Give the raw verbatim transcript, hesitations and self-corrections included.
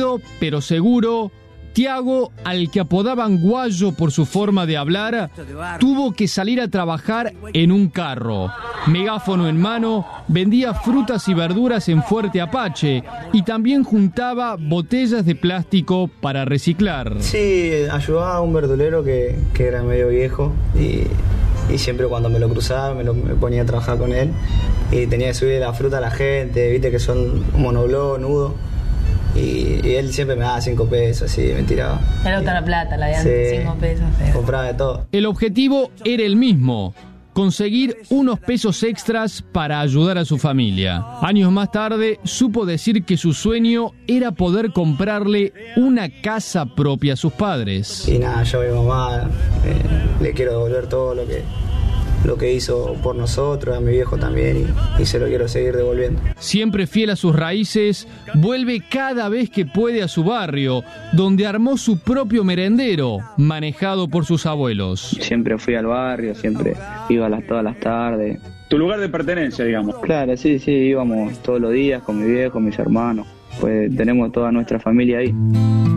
Tímido, pero seguro, Tiago, al que apodaban Guayo por su forma de hablar, tuvo que salir a trabajar en un carro. Megáfono en mano, vendía frutas y verduras en Fuerte Apache y también juntaba botellas de plástico para reciclar. Sí, ayudaba a un verdulero que, que era medio viejo y, y siempre cuando me lo cruzaba me, lo, me ponía a trabajar con él y tenía que subir la fruta a la gente, viste que son monobló, nudo. Y, y él siempre me daba cinco pesos, así, me tiraba. Era otra la plata, la de antes, sí, cinco pesos. Pero... compraba de todo. El objetivo era el mismo: conseguir unos pesos extras para ayudar a su familia. Años más tarde, supo decir que su sueño era poder comprarle una casa propia a sus padres. Y nada, yo a mi mamá eh, le quiero devolver todo lo que... lo que hizo por nosotros, a mi viejo también, y, y se lo quiero seguir devolviendo. Siempre fiel a sus raíces, vuelve cada vez que puede a su barrio, donde armó su propio merendero, manejado por sus abuelos. Siempre fui al barrio, siempre iba a las, todas las tardes. Tu lugar de pertenencia, digamos. Claro, sí, sí, íbamos todos los días con mi viejo, mis hermanos. Pues tenemos toda nuestra familia ahí.